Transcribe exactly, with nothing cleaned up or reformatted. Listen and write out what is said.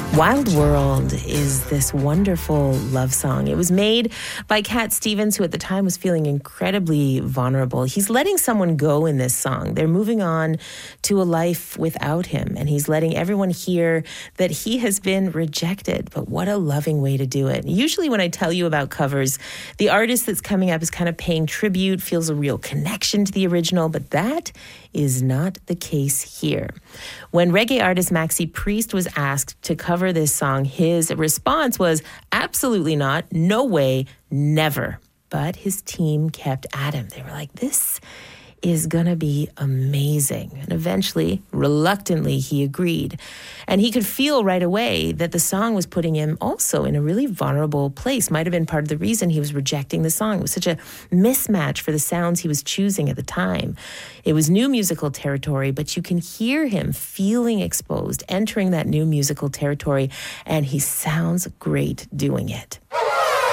Wild World is this wonderful love song. It was made by Cat Stevens, who at the time was feeling incredibly vulnerable. He's letting someone go in this song. They're moving on to a life without him, and he's letting everyone hear that he has been rejected. But what a loving way to do it. Usually when I tell you about covers, the artist that's coming up is kind of paying tribute, feels a real connection to the original, but that is not the case here. When reggae artist Maxi Priest was asked to cover this song, his response was absolutely not, no way, never. But his team kept at him. They were like, this is gonna be amazing. And eventually, reluctantly, he agreed. And he could feel right away that the song was putting him also in a really vulnerable place. Might have been part of the reason he was rejecting the song. It was such a mismatch for the sounds he was choosing at the time. It was new musical territory, but you can hear him feeling exposed, entering that new musical territory, and he sounds great doing it.